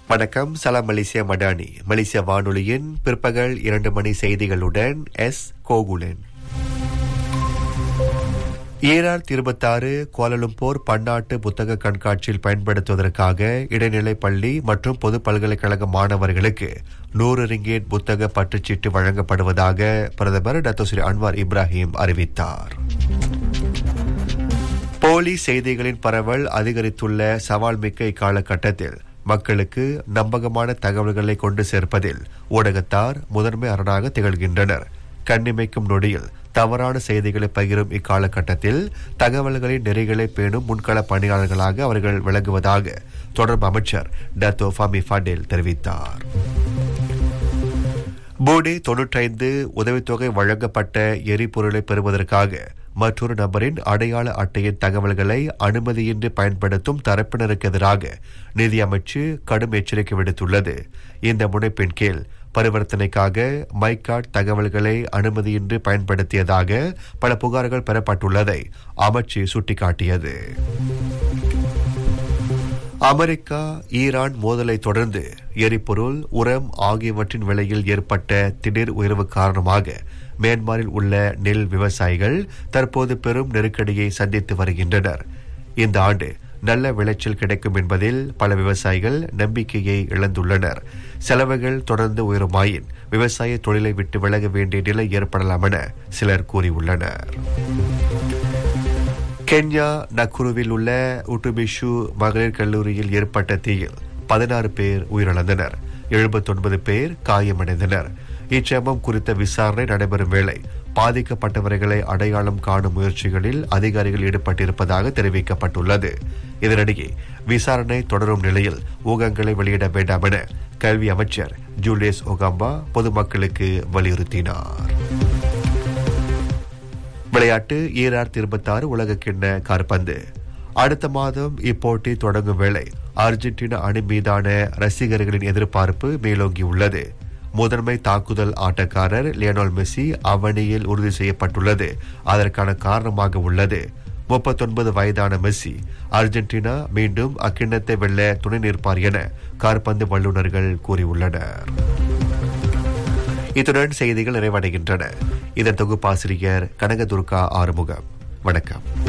வணக்கம். சலாம் Malaysia Madani. Malaysia வானொலியின் பிற்பகல் 2 மணி செய்திகளுடன் எஸ் கோகுலன். 2026 கோலாலம்பூர் பன்னாட்டு புத்தக கண்காட்சியில் பயன்படுத்துவதற்காக இடைநிலை பள்ளி மற்றும் பொது பல்கலைக்கழக மாணவர்களுக்கு 100 ரிங்கேட் புத்தக பற்றுச்சீட்டு வழங்கப்படுவதாக பிரதமர் டத்தோ ஸ்ரீ அன்வார் இப்ராஹிம் அறிவித்தார். போலி செய்திகளின் பரவல் அதிகரித்துள்ள சவால் மிக்க இக்காலகட்டத்தில் மக்களுக்கு நம்பகமான தகவல்களை கொண்டு சேர்ப்பதில் ஊடகத்தார் முதன்மை அரணாக திகழ்கின்றனர். கண்ணிமைக்கும் நொடியில் தவறான செய்திகளை பகிரும் இக்காலகட்டத்தில் தகவல்களின் நெறிகளை பேணும் முன்கள பணியாளர்களாக அவர்கள் விளங்குவதாக தொடர்பு அமைச்சர் டத்தோ ஃபமி ஃபடேல் தெரிவித்தார். போடி 95 உதவித்தொகை வழங்கப்பட்ட எரிபொருளை பெறுவதற்காக மற்றொரு நபரின் அடையாள அட்டையின் தகவல்களை அனுமதியின்றி பயன்படுத்தும் தரப்பினருக்கு எதிராக நிதி அமைச்சு கடும் எச்சரிக்கை விடுத்துள்ளது. இந்த முனைப்பின் கீழ் பரிவர்த்தனைக்காக மைகார்ட் தகவல்களை அனுமதியின்றி பயன்படுத்தியதாக பல புகார்கள் பெறப்பட்டுள்ளதை அமைச்சு சுட்டிக்காட்டியது. அமெரிக்கா ஈரான் மோதலை தொடர்ந்து எரிபொருள், உரம் ஆகியவற்றின் விலையில் ஏற்பட்ட திடீர் உயர்வு காரணமாக மியான்மரில் உள்ள நெல் விவசாயிகள் தற்போது பெரும் நெருக்கடியை சந்தித்து வருகின்றனர். இந்த ஆண்டு நல்ல விளைச்சல் கிடைக்கும் என்பதில் பல விவசாயிகள் நம்பிக்கையை இழந்துள்ளனர். செலவுகள் தொடர்ந்து உயருமாயின் விவசாய தொழிலை விட்டு விலக வேண்டிய நிலை ஏற்படலாம் என சிலர் கூறியுள்ளனர். கென்யா நக்குருவில் உள்ள உட்டுபிஷு மகளிர் கல்லூரியில் ஏற்பட்ட தீயில் 16 பேர் உயிரிழந்தனர். 79 பேர் காயமடைந்தனர். இச்சம்பவம் குறித்த விசாரணை நடைபெறும் வேளை பாதிக்கப்பட்டவர்களை அடையாளம் காணும் முயற்சிகளில் அதிகாரிகள் ஈடுபட்டிருப்பதாக தெரிவிக்கப்பட்டுள்ளது. இதனிடையே விசாரணை தொடரும் நிலையில் ஊகங்களை வெளியிட வேண்டாம் என கல்வி அமைச்சர் ஜூலியஸ் ஒகாம்பா பொதுமக்களுக்கு வலியுறுத்தினார். விளையாட்டு. 2026 உலகக்கிண்ண காற்பந்து. அடுத்த மாதம் இப்போட்டி தொடங்கும் வேளை அர்ஜென்டினா அணி மீதான ரசிகர்களின் எதிர்பார்ப்பு மேலோங்கியுள்ளது. முதன்மை தாக்குதல் ஆட்டக்காரர் லியோனல் மெஸ்ஸி அவ்வணியில் உறுதி செய்யப்பட்டுள்ளது அதற்கான காரணமாக உள்ளது. 39 வயதான மெஸ்ஸி அர்ஜென்டினா மீண்டும் அக்கிண்ணத்தை வெல்ல துணை நிற்பார் என காற்பந்து வல்லுநர்கள் கூறியுள்ளனர். இத்துடன் செய்திகள் நிறைவடைகின்றன. இதன் தொகுப்பாசிரியர் கனகதுர்கா ஆறுமுகம். வணக்கம்.